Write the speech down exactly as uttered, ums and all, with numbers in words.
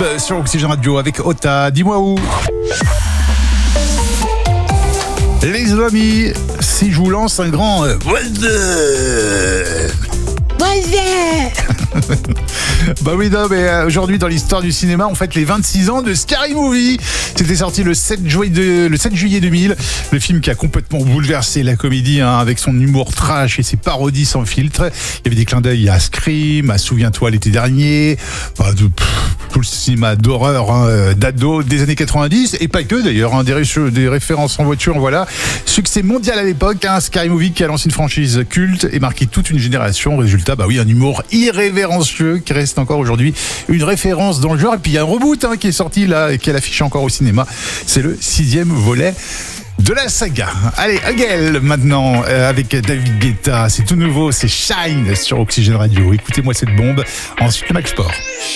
Bob sur Oxygène Radio avec Ota. Dis-moi où. Les amis, si je vous lance un grand euh, bah oui, non, mais euh, aujourd'hui, dans l'histoire du cinéma, on fête les vingt-six ans de Scary Movie. C'était sorti le sept juillet, de, le sept juillet deux mille. Le film qui a complètement bouleversé la comédie, hein, avec son humour trash et ses parodies sans filtre. Il y avait des clins d'œil à Scream, à Souviens-toi l'été dernier, enfin, de, pff, tout le cinéma d'horreur, hein, d'ado des années quatre-vingt-dix, et pas que d'ailleurs, hein, des, ré- des références en voiture, voilà. Succès mondial à l'époque, hein, Scary Movie qui a lancé une franchise culte et marqué toute une génération. Résultat, bah oui, un humour irrévérencieux qui reste encore aujourd'hui une référence dans le genre. Et puis il y a un reboot, hein, qui est sorti là et qui a l'affiche encore au cinéma. C'est le sixième volet de la saga. Allez, Hugel maintenant, euh, avec David Guetta. C'est tout nouveau, c'est Shine sur Oxygène Radio. Écoutez-moi cette bombe. Ensuite, le Max Sport.